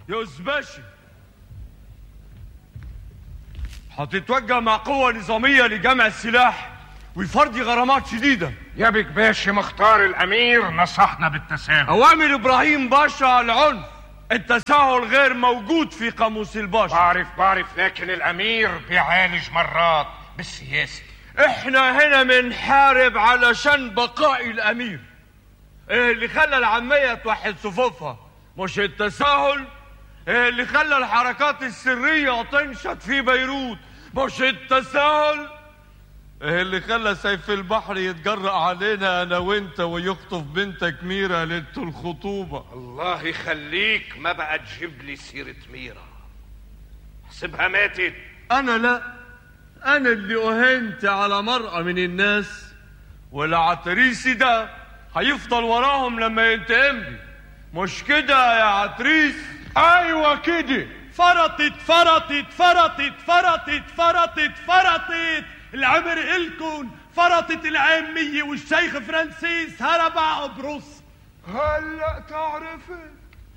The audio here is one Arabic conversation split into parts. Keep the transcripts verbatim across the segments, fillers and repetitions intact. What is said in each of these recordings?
يا أزباشي، هتتوجه مع قوة نظامية لجمع السلاح وفرض غرامات شديدة. يا بك باشا مختار الأمير نصحنا بالتساهل. أوامر إبراهيم باشا العنف، التساهل غير موجود في قاموس الباشا. بعرف بعرف لكن الأمير بيعالج مرات بالسياسة. احنا هنا بنحارب علشان بقاء الأمير. ايه اللي خلى العامية توحد صفوفها؟ مش التساهل. ايه اللي خلى الحركات السرية تنشط في بيروت؟ مش التساهل. ايه اللي خلى سيف البحر يتجرأ علينا انا وانت ويخطف بنتك ميرا ليلة الخطوبة؟ الله يخليك ما بقى تجيب لي سيرة ميرا، احسبها ماتت. انا لا، انا اللي اهنت على مرأة من الناس، والعتريسي ده هيفضل وراهم لما ينتقم لي. مش كده يا عتريس؟ ايوه كده. فرطت فرطت فرطت فرطت فرطت فرطت العمر إلكن. فرطت العامية والشيخ فرانسيس هرب على قبرص. هلا تعرفت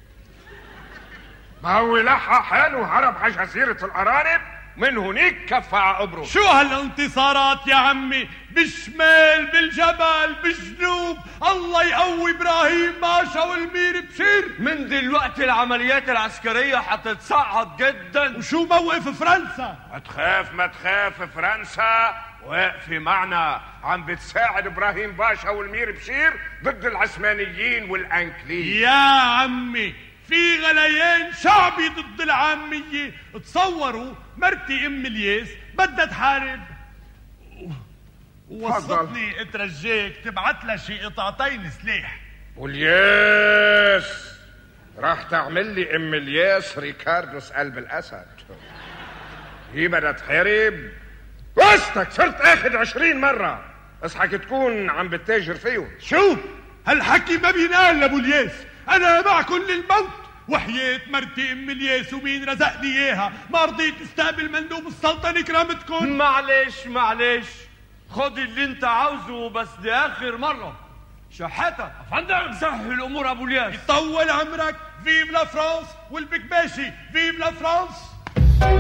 ما هو لحق حاله هرب على جزيرة الأرانب، من هناك كف على قبرص. شو هالانتصارات يا عمي؟ بالشمال بالجبل بالجنوب. الله يقوي ابراهيم باشا والمير بشير. من دلوقتي العمليات العسكرية هتتصاعد جدا. وشو موقف فرنسا؟ ما تخاف ما تخاف، فرنسا واقفة معنا عم بتساعد ابراهيم باشا والمير بشير ضد العثمانيين والانكليز. يا عمي في غليان شعبي ضد العامية. تصوروا مرتي ام الياس بدها تحارب، ووصفتني اترجاك تبعت لها شي قطعتين سلاح. والياس راح تعمل لي ام الياس ريكاردوس قلب الاسد. هي بدها تحارب وسطك. صرت اخد عشرين مرة اصحك تكون عم بتتاجر فيهم. شو هالحكي ما بينقال لابو الياس. انا معكم للموت وحياة مرتي ام الياس ومين رزق لي اياها ما رضيت استقبل مندوب السلطنة كرامتكم. معلش معلش، خد اللي انت عاوزه بس دي اخر مرة. شحاتة افندم، سهل الامور ابو الياس. يطول عمرك. فيف لا فرانس والبكباشي. فيف لا فرانس.